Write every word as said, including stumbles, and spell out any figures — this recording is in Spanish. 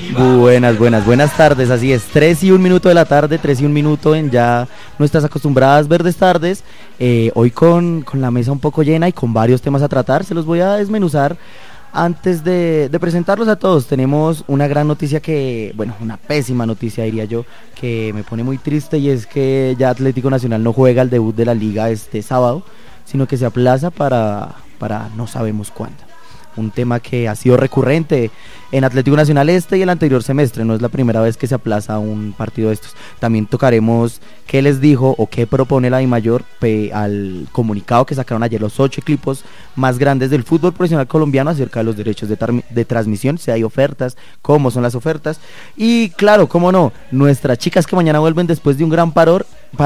Buenas, buenas, buenas tardes, así es, tres y un minuto de la tarde, tres y un minuto en ya nuestras acostumbradas verdes tardes, eh, hoy con, con la mesa un poco llena y con varios temas a tratar, se los voy a desmenuzar antes de, de presentarlos a todos. Tenemos una gran noticia que, bueno, una pésima noticia diría yo, que me pone muy triste, y es que ya Atlético Nacional no juega el debut de la liga este sábado, sino que se aplaza para, para no sabemos cuándo. Un tema que ha sido recurrente en Atlético Nacional este y el anterior semestre, no es la primera vez que se aplaza un partido de estos. También tocaremos qué les dijo o qué propone la DIMAYOR pe, al comunicado que sacaron ayer los ocho equipos más grandes del fútbol profesional colombiano acerca de los derechos de, de transmisión, si hay ofertas, cómo son las ofertas, y claro, cómo no, nuestras chicas que mañana vuelven después de un gran parón,